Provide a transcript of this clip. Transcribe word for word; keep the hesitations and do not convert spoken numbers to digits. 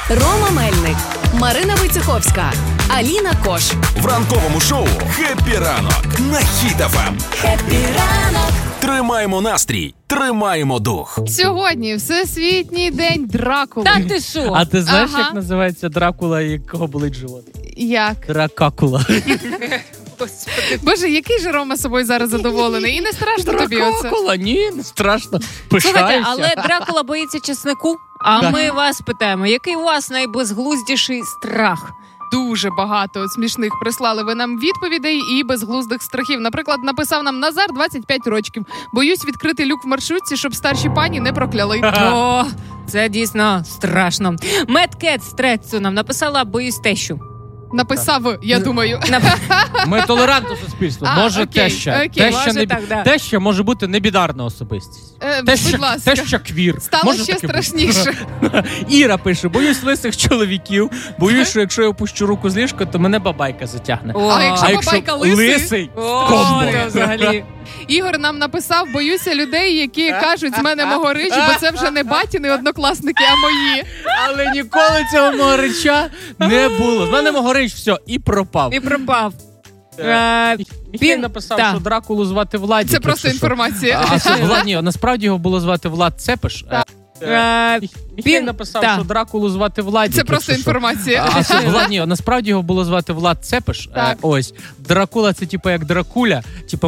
Рома Мельник, Марина Войцеховська, Аліна Кош. В ранковому шоу «Хеппі ранок» на Хіт еф ем. Хеппі ранок. Тримаємо настрій, тримаємо дух. Сьогодні Всесвітній день Дракули. Так ти що? А ти знаєш, Ага. як називається Дракула, якого болить живот? Як? Дракакула. Господи. Боже, який же Рома собою зараз задоволений? І не страшно тобі оце? Дракакула? Ні, не страшно. Слухайте, Пишаюся. але Дракула боїться чеснику, а Так. ми вас питаємо, який у вас найбезглуздіший страх? Дуже багато смішних прислали ви нам відповідей і безглуздих страхів. Наприклад, написав нам Назар, двадцять п'ять років. Боюсь відкрити люк в маршрутці, щоб старші пані не прокляли. О, це дійсно страшно. Медкет з Трецу нам написала «Боюсь тещу». Написав, я думаю. Ми толерантне суспільство. А, Може окей, теща. окей. Теща, Може не... так, да. теща може бути небінарна особистість. Е, Теща, будь ласка. теща квір. Стало Може ще таке бути? страшніше. Іра пише, боюсь лисих чоловіків, боюсь, що якщо я опущу руку з ліжка, то мене бабайка затягне. О, А якщо А якщо бабайка лисий? лисий, О, комбо. це взагалі. Ігор нам написав, боюся людей, які кажуть з мене мого речі, бо це вже не батіни однокласники, а мої. Але ніколи цього могорича не було. З мене могорич, все, і пропав. І пропав. Е, Він він- написав, так. що Дракулу звати Владі. Це так просто що- інформація. А, це Влад, ні, насправді його було звати Влад Цепиш. Е, Він він- написав, так. що Дракулу звати Владі. Це так просто що- інформація. А, це Влад, ні, насправді його було звати Влад Цепиш. Так. Е, Ось. Дракула це типу як Дракуля, типу